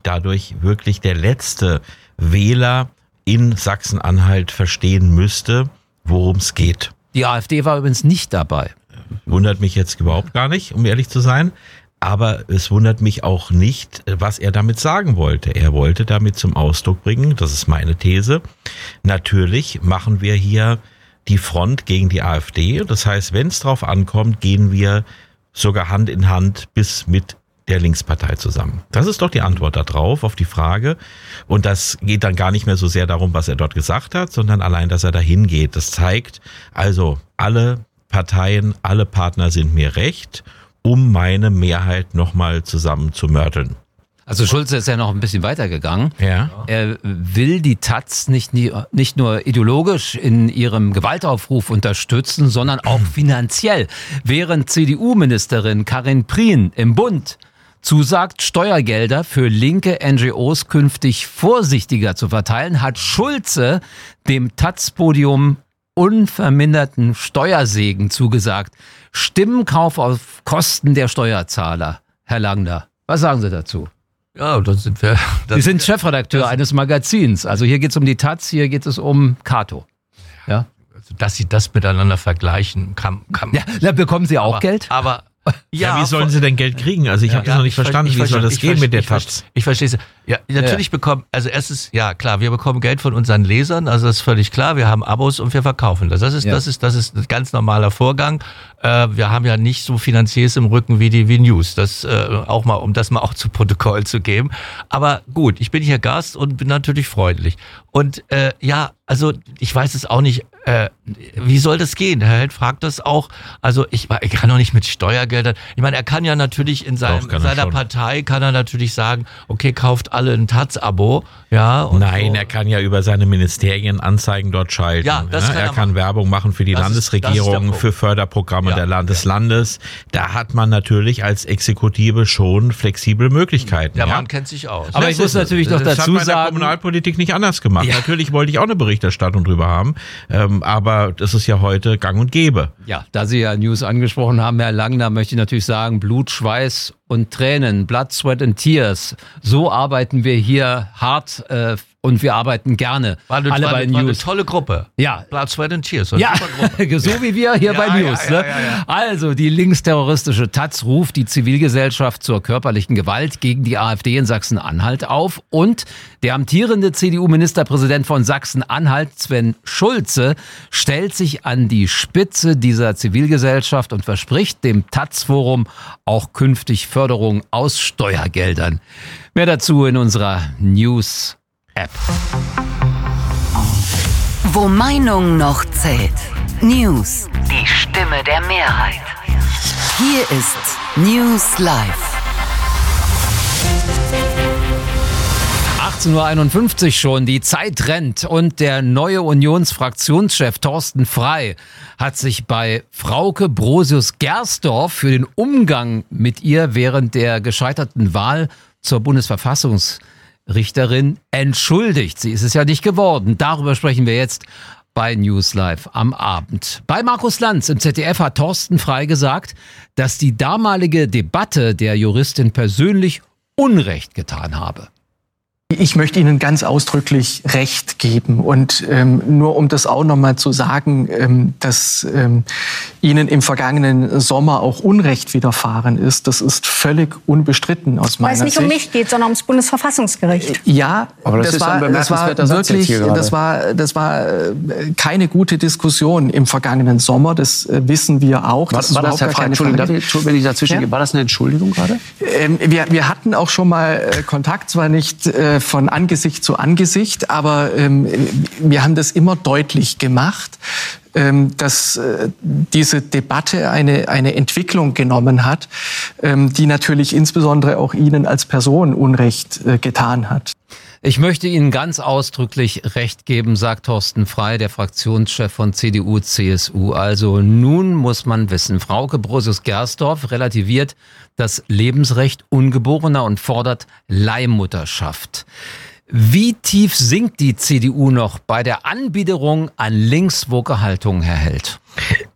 dadurch wirklich der letzte Wähler in Sachsen-Anhalt verstehen müsste, worum es geht. Die AfD war übrigens nicht dabei. Wundert mich jetzt überhaupt gar nicht, um ehrlich zu sein. Aber es wundert mich auch nicht, was er damit sagen wollte. Er wollte damit zum Ausdruck bringen, das ist meine These, natürlich machen wir hier die Front gegen die AfD. Das heißt, wenn es drauf ankommt, gehen wir sogar Hand in Hand bis mit der Linkspartei zusammen. Das ist doch die Antwort darauf, auf die Frage. Und das geht dann gar nicht mehr so sehr darum, was er dort gesagt hat, sondern allein, dass er dahin geht. Das zeigt also, alle Parteien, alle Partner sind mir recht, um meine Mehrheit nochmal zusammen zu mörteln. Also Schulze ist ja noch ein bisschen weitergegangen. Ja. Er will die Taz nicht nur ideologisch in ihrem Gewaltaufruf unterstützen, sondern auch finanziell. Während CDU-Ministerin Karin Prien im Bund zusagt, Steuergelder für linke NGOs künftig vorsichtiger zu verteilen, hat Schulze dem Taz-Podium unverminderten Steuersegen zugesagt. Stimmenkauf auf Kosten der Steuerzahler. Herr Langner, was sagen Sie dazu? Ja, dann sind wir... Sie sind Chefredakteur eines Magazins. Also hier geht es um die Taz, hier geht es um Kato. Ja? Also, dass Sie das miteinander vergleichen, kann ja, da bekommen Sie auch Geld? Aber ja, wie sollen Sie denn Geld kriegen? Also ich habe das noch nicht verstanden. Wie soll das gehen mit der Taz? Ich verstehe es. Ja, natürlich bekommen, also erstens, ja klar, wir bekommen Geld von unseren Lesern, also das ist völlig klar. Wir haben Abos und wir verkaufen das. Das ist ein ganz normaler Vorgang. Wir haben ja nicht so Finanziers im Rücken wie News. Das auch mal, um das mal auch zu Protokoll zu geben. Aber gut, ich bin hier Gast und bin natürlich freundlich. Und ja, also ich weiß es auch nicht. Wie soll das gehen? Herr Held fragt das auch. Also ich kann doch nicht mit Steuergeldern. Ich meine, er kann ja natürlich in seiner Partei kann er natürlich sagen, okay, kauft alle ein Taz-Abo. Ja, und nein, er kann ja über seine Ministerien Anzeigen dort schalten. Ja, das er kann Werbung machen für die Landesregierung, für Förderprogramme des Landes. Da hat man natürlich als Exekutive schon flexible Möglichkeiten. Der Mann kennt sich aus. Aber ich muss natürlich noch dazu sagen... Das hat bei der Kommunalpolitik nicht anders gemacht. Ja. Natürlich wollte ich auch eine Berichterstattung drüber haben, aber das ist ja heute gang und gäbe. Ja, da Sie ja News angesprochen haben, Herr Langner, möchte ich natürlich sagen, Blut, Schweiß und Tränen, Blood, Sweat and Tears. So arbeiten wir hier hart und wir arbeiten gerne. War eine tolle Gruppe. Ja. Blood, Sweat and Tears. Ja, so wie wir hier bei News. Ja. Also, die linksterroristische Taz ruft die Zivilgesellschaft zur körperlichen Gewalt gegen die AfD in Sachsen-Anhalt auf. Und der amtierende CDU-Ministerpräsident von Sachsen-Anhalt, Sven Schulze, stellt sich an die Spitze dieser Zivilgesellschaft und verspricht dem Taz-Forum auch künftig Förderung aus Steuergeldern. Mehr dazu in unserer News-App. Wo Meinung noch zählt. News. Die Stimme der Mehrheit. Hier ist News Live. 18.51 Uhr schon, die Zeit rennt und der neue Unionsfraktionschef Thorsten Frey hat sich bei Frauke Brosius-Gersdorf für den Umgang mit ihr während der gescheiterten Wahl zur Bundesverfassungsrichterin entschuldigt. Sie ist es ja nicht geworden. Darüber sprechen wir jetzt bei News Live am Abend. Bei Markus Lanz im ZDF hat Thorsten Frey gesagt, dass die damalige Debatte der Juristin persönlich Unrecht getan habe. Ich möchte Ihnen ganz ausdrücklich Recht geben und nur um das auch nochmal zu sagen, dass Ihnen im vergangenen Sommer auch Unrecht widerfahren ist, das ist völlig unbestritten aus meiner Sicht. Weil es nicht um mich geht, sondern ums Bundesverfassungsgericht. Ja, aber das war wirklich, das war keine gute Diskussion im vergangenen Sommer, das wissen wir auch. War das, Herr Frey, Entschuldigung, wenn ich dazwischen gehe, war das eine Entschuldigung gerade? Wir hatten auch schon mal Kontakt, zwar nicht von Angesicht zu Angesicht, aber wir haben das immer deutlich gemacht, dass diese Debatte eine Entwicklung genommen hat, die natürlich insbesondere auch Ihnen als Person Unrecht getan hat. Ich möchte Ihnen ganz ausdrücklich Recht geben, sagt Thorsten Frey, der Fraktionschef von CDU-CSU. Also nun muss man wissen, Frauke Brosius-Gersdorf relativiert das Lebensrecht Ungeborener und fordert Leihmutterschaft. Wie tief sinkt die CDU noch bei der Anbiederung an Linkswoke Haltung, Herr Held?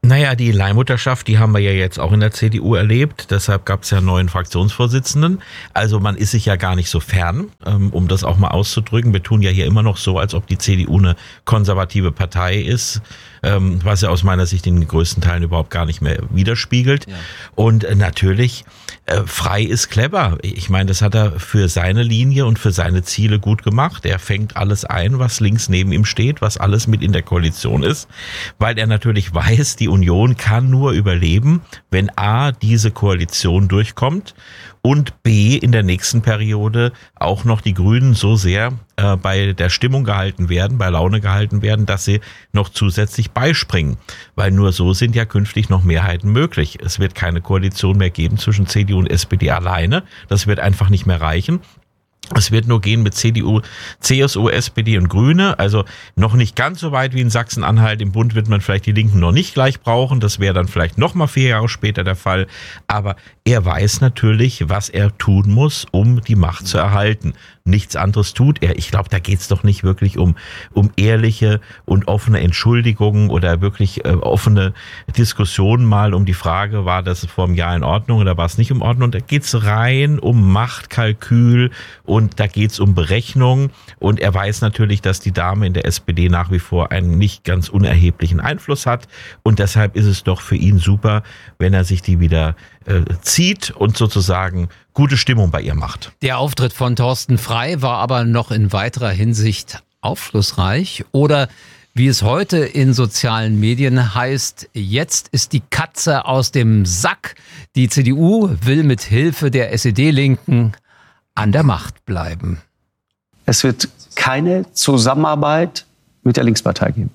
Naja, die Leihmutterschaft, die haben wir ja jetzt auch in der CDU erlebt. Deshalb gab es ja einen neuen Fraktionsvorsitzenden. Also man ist sich ja gar nicht so fern, um das auch mal auszudrücken. Wir tun ja hier immer noch so, als ob die CDU eine konservative Partei ist, was ja aus meiner Sicht in den größten Teilen überhaupt gar nicht mehr widerspiegelt. Ja. Und natürlich, Frei ist clever. Ich meine, das hat er für seine Linie und für seine Ziele gut gemacht. Er fängt alles ein, was links neben ihm steht, was alles mit in der Koalition ist, weil er natürlich weiß, die Union kann nur überleben, wenn A, diese Koalition durchkommt und B, in der nächsten Periode auch noch die Grünen so sehr bei der Stimmung gehalten werden, bei Laune gehalten werden, dass sie noch zusätzlich beispringen. Weil nur so sind ja künftig noch Mehrheiten möglich. Es wird keine Koalition mehr geben zwischen CDU und SPD alleine. Das wird einfach nicht mehr reichen. Es wird nur gehen mit CDU, CSU, SPD und Grüne, also noch nicht ganz so weit wie in Sachsen-Anhalt. Im Bund wird man vielleicht die Linken noch nicht gleich brauchen, das wäre dann vielleicht noch mal 4 Jahre später der Fall. Aber er weiß natürlich, was er tun muss, um die Macht zu erhalten. Nichts anderes tut er. Ich glaube, da geht's doch nicht wirklich um ehrliche und offene Entschuldigungen oder wirklich offene Diskussionen mal um die Frage, war das vor einem Jahr in Ordnung oder war es nicht in Ordnung. Da geht's rein um Machtkalkül und da geht's um Berechnung. Und er weiß natürlich, dass die Dame in der SPD nach wie vor einen nicht ganz unerheblichen Einfluss hat. Und deshalb ist es doch für ihn super, wenn er sich die wieder zieht und sozusagen gute Stimmung bei ihr macht. Der Auftritt von Thorsten Frey war aber noch in weiterer Hinsicht aufschlussreich. Oder wie es heute in sozialen Medien heißt, jetzt ist die Katze aus dem Sack. Die CDU will mit Hilfe der SED-Linken an der Macht bleiben. Es wird keine Zusammenarbeit mit der Linkspartei geben.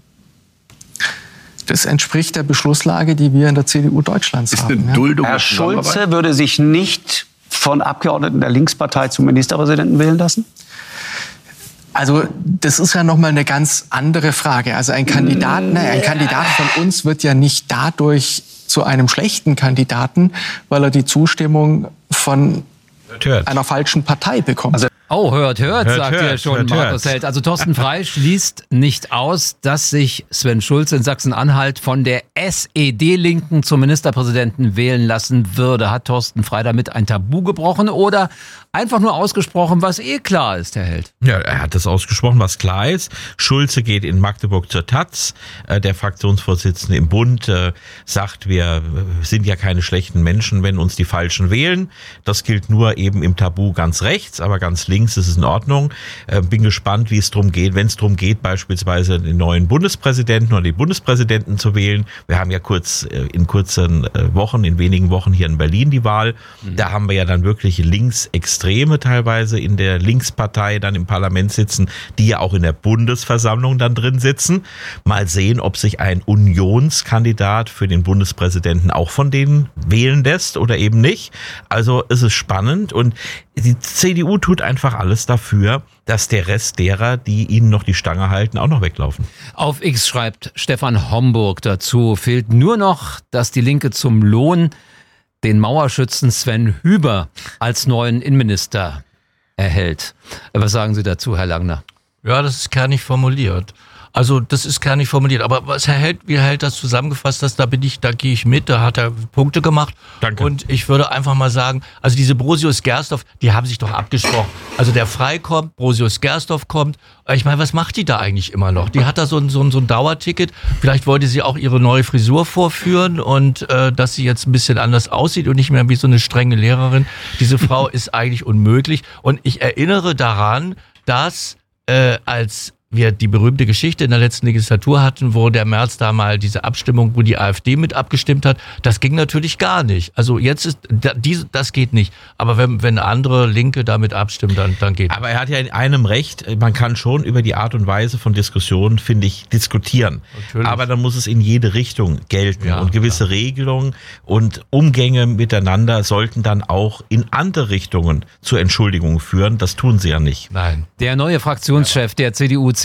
Das entspricht der Beschlusslage, die wir in der CDU Deutschlands haben. Ja. Herr Schulze würde sich nicht von Abgeordneten der Linkspartei zum Ministerpräsidenten wählen lassen? Also das ist ja nochmal eine ganz andere Frage. Also ein Kandidat von uns wird ja nicht dadurch zu einem schlechten Kandidaten, weil er die Zustimmung von einer falschen Partei bekommt. Also hört, sagt ja schon Markus Held. Also Thorsten Frey schließt nicht aus, dass sich Sven Schulze in Sachsen-Anhalt von der SED-Linken zum Ministerpräsidenten wählen lassen würde. Hat Thorsten Frey damit ein Tabu gebrochen oder einfach nur ausgesprochen, was klar ist, Herr Held? Ja, er hat das ausgesprochen, was klar ist. Schulze geht in Magdeburg zur Taz. Der Fraktionsvorsitzende im Bund sagt, wir sind ja keine schlechten Menschen, wenn uns die Falschen wählen. Das gilt nur eben im Tabu ganz rechts, aber ganz links ist es in Ordnung. Bin gespannt, wie es drum geht, wenn es darum geht, beispielsweise den neuen Bundespräsidenten oder die Bundespräsidenten zu wählen. Wir haben ja in wenigen Wochen hier in Berlin die Wahl. Da haben wir ja dann wirklich Linksextreme teilweise in der Linkspartei dann im Parlament sitzen, die ja auch in der Bundesversammlung dann drin sitzen. Mal sehen, ob sich ein Unionskandidat für den Bundespräsidenten auch von denen wählen lässt oder eben nicht. Also es ist spannend und die CDU tut einfach alles dafür, dass der Rest derer, die ihnen noch die Stange halten, auch noch weglaufen. Auf X schreibt Stefan Homburg dazu, fehlt nur noch, dass die Linke zum Lohn den Mauerschützen Sven Hüber als neuen Innenminister erhält. Was sagen Sie dazu, Herr Langner? Ja, das ist kernig formuliert. Also das ist gar nicht formuliert, aber wie Herr Held das zusammengefasst hat, da gehe ich mit, da hat er Punkte gemacht. Danke. Und ich würde einfach mal sagen, also diese Brosius-Gersdorf, die haben sich doch abgesprochen. Also der Frey kommt, Brosius-Gersdorf kommt. Ich meine, was macht die da eigentlich immer noch? Die hat da so ein Dauerticket. Vielleicht wollte sie auch ihre neue Frisur vorführen und dass sie jetzt ein bisschen anders aussieht und nicht mehr wie so eine strenge Lehrerin. Diese Frau ist eigentlich unmöglich. Und ich erinnere daran, dass als wir die berühmte Geschichte in der letzten Legislatur hatten, wo der Merz da mal diese Abstimmung, wo die AfD mit abgestimmt hat, das ging natürlich gar nicht. Also jetzt das geht nicht. Aber wenn andere Linke damit abstimmen, dann geht es. Aber er hat ja in einem recht, man kann schon über die Art und Weise von Diskussionen, finde ich, diskutieren. Natürlich. Aber dann muss es in jede Richtung gelten. Ja, und gewisse Regelungen und Umgänge miteinander sollten dann auch in andere Richtungen zu Entschuldigungen führen. Das tun sie ja nicht. Nein. Der neue Fraktionschef der CDU,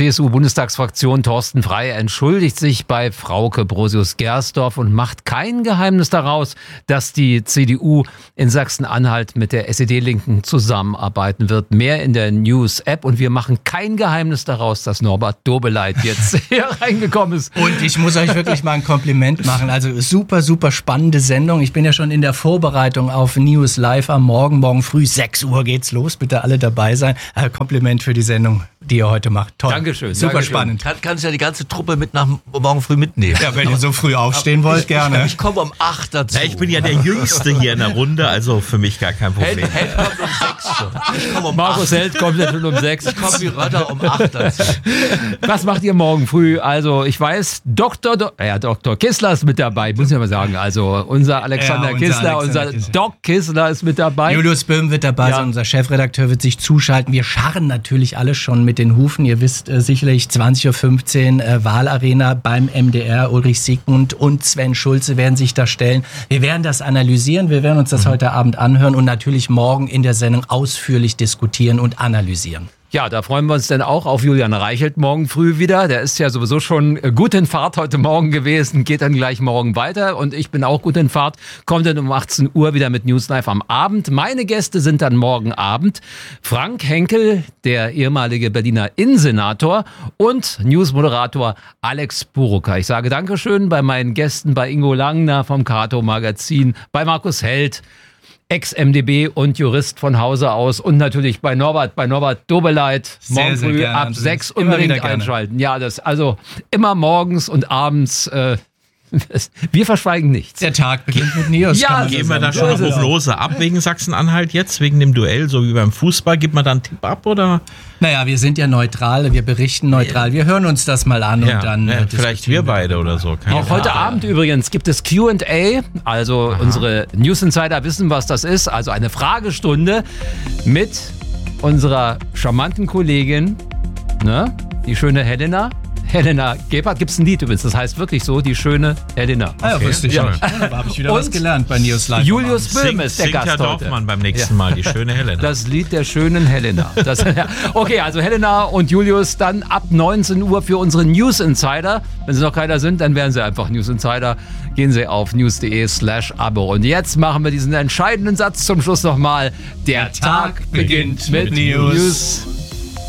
CSU-Bundestagsfraktion Thorsten Frey entschuldigt sich bei Frauke Brosius-Gersdorf und macht kein Geheimnis daraus, dass die CDU in Sachsen-Anhalt mit der SED-Linken zusammenarbeiten wird. Mehr in der News-App und wir machen kein Geheimnis daraus, dass Norbert Dobeleit jetzt hier reingekommen ist. Und ich muss euch wirklich mal ein Kompliment machen. Also super, super spannende Sendung. Ich bin ja schon in der Vorbereitung auf News Live am Morgen früh. 6 Uhr geht's los. Bitte alle dabei sein. Kompliment für die Sendung, die ihr heute macht. Toll. Dankeschön. Super Dankeschön. spannend. Kannst ja die ganze Truppe mit nach morgen früh mitnehmen. Ja, wenn ihr so früh aufstehen wollt, gerne. Ich komme um 8 dazu. Ja, ich bin ja der Jüngste hier in der Runde, also für mich gar kein Problem. Held kommt um 6 schon. Ich komme um Markus 8. Held kommt ja schon um 6. Ich komme wie Rötter um 8 dazu. Was macht ihr morgen früh? Also ich weiß, Dr. Kissler ist mit dabei, muss ich mal sagen. Also unser Alexander Kissler, unser Doc Kissler ist mit dabei. Julius Böhm wird dabei sein, unser Chefredakteur wird sich zuschalten. Wir scharren natürlich alle schon mit den Hufen. Ihr wisst sicherlich 20.15 Uhr Wahlarena beim MDR. Ulrich Siegmund und Sven Schulze werden sich da stellen. Wir werden das analysieren, wir werden uns das heute Abend anhören und natürlich morgen in der Sendung ausführlich diskutieren und analysieren. Ja, da freuen wir uns dann auch auf Julian Reichelt morgen früh wieder. Der ist ja sowieso schon gut in Fahrt heute Morgen gewesen, geht dann gleich morgen weiter. Und ich bin auch gut in Fahrt, kommt dann um 18 Uhr wieder mit News Live am Abend. Meine Gäste sind dann morgen Abend Frank Henkel, der ehemalige Berliner Innensenator und Newsmoderator Alex Buruka. Ich sage Dankeschön bei meinen Gästen, bei Ingo Langner vom Kato Magazin, bei Markus Held, Ex-MdB und Jurist von Hause aus und natürlich bei Norbert Dobeleit morgen sehr früh gerne, ab 6 unbedingt einschalten. Ja, das also immer morgens und abends. Wir verschweigen nichts. Der Tag beginnt mit News. Ja, Geben wir da schon eine Prognose ab wegen Sachsen-Anhalt jetzt, wegen dem Duell, so wie beim Fußball? Gibt man da einen Tipp ab oder? Naja, wir sind ja neutral, wir berichten neutral. Wir hören uns das mal an und dann. Vielleicht wir beide oder so. Auch heute Abend übrigens gibt es Q&A, also unsere News Insider wissen, was das ist, also eine Fragestunde mit unserer charmanten Kollegin, ne, die schöne Helena Gebhardt. Gibt es ein Lied übrigens, das heißt wirklich so, die schöne Helena. Ah, ja, wusste ich ja. Da habe ich wieder was gelernt bei News Live. Julius Böhm ist der Gast Herr heute. Dorfmann beim nächsten Mal, die schöne Helena. Das Lied der schönen Helena. Okay, also Helena und Julius dann ab 19 Uhr für unsere News Insider. Wenn sie noch keiner sind, dann werden sie einfach News Insider. Gehen Sie auf news.de/Abo. Und jetzt machen wir diesen entscheidenden Satz zum Schluss nochmal. Der Tag beginnt mit News.